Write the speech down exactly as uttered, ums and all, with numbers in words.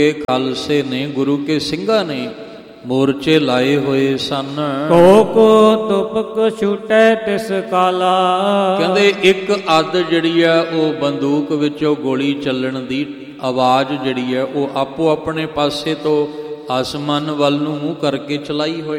ਕੇ ਖਾਲਸੇ ਨੇ, ਗੁਰੂ ਕੇ ਸਿੰਘਾਂ ਨੇ ਮੋਰਚੇ ਲਾਏ ਹੋਏ ਸਨ। ਕੋ ਕੋ ਤੁਪਕ ਛੁਟੈ ਤਿਸ ਕਾਲਾ। ਕਹਿੰਦੇ ਇੱਕ ਅੱਧ ਜਿਹੜੀ ਆ ਉਹ ਬੰਦੂਕ ਵਿੱਚੋਂ ਗੋਲੀ ਚੱਲਣ ਦੀ ਆਵਾਜ਼ ਜਿਹੜੀ ਹੈ ਉਹ ਆਪੋ ਆਪਣੇ ਪਾਸੇ ਤੋਂ ਆਸਮਾਨ ਵੱਲ ਨੂੰ ਮੂੰਹ ਕਰਕੇ ਚਲਾਈ ਹੋਈ।